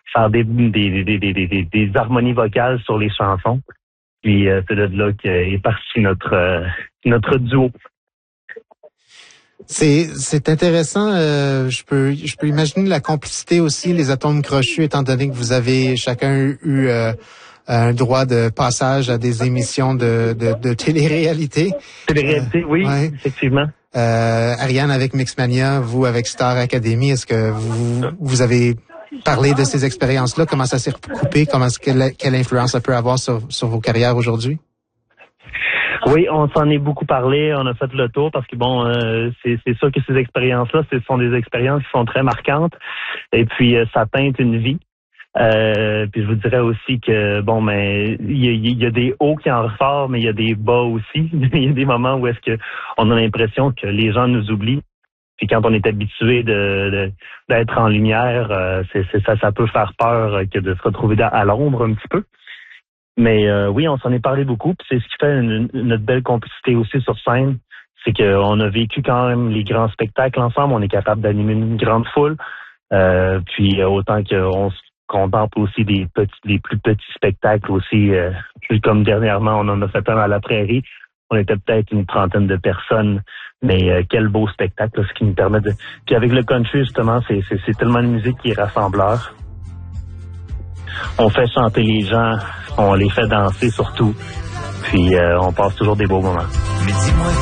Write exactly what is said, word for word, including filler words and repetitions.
faire des des, des, des, des, des harmonies vocales sur les chansons. Puis euh, c'est de là qu'est parti notre euh, notre duo. C'est c'est intéressant. Euh, je peux je peux imaginer la complicité aussi, les atomes crochus, étant donné que vous avez chacun eu euh, un droit de passage à des émissions de de, de télé-réalité. Télé-réalité, euh, oui, ouais. Effectivement. Euh, Ariane avec Mixmania, vous avec Star Academy, est-ce que vous vous avez parlé de ces expériences-là? Comment ça s'est recoupé? Comment quelle, quelle influence ça peut avoir sur sur vos carrières aujourd'hui? Oui, on s'en est beaucoup parlé, on a fait le tour parce que bon, euh, c'est, c'est sûr que ces expériences-là, ce sont des expériences qui sont très marquantes et puis euh, ça teinte une vie. Euh, puis je vous dirais aussi que bon, mais il y a, y a des hauts qui en ressortent, mais il y a des bas aussi. Il y a des moments où est-ce que on a l'impression que les gens nous oublient. Puis quand on est habitué de, de d'être en lumière, euh, c'est, c'est ça, ça peut faire peur que de se retrouver à l'ombre un petit peu. Mais euh, oui, on s'en est parlé beaucoup, puis c'est ce qui fait une, notre belle complicité aussi sur scène, c'est qu'on a vécu quand même les grands spectacles ensemble, on est capable d'animer une grande foule, euh, puis autant qu'on se contemple aussi des petits, des plus petits spectacles aussi, euh, comme dernièrement, on en a fait un à la Prairie, on était peut-être une trentaine de personnes, mais euh, quel beau spectacle, là, ce qui nous permet de... Puis avec le country, justement, c'est, c'est, c'est tellement de musique qui est rassembleur. On fait chanter les gens, on les fait danser surtout, puis euh, on passe toujours des beaux moments. Mais dis-moi...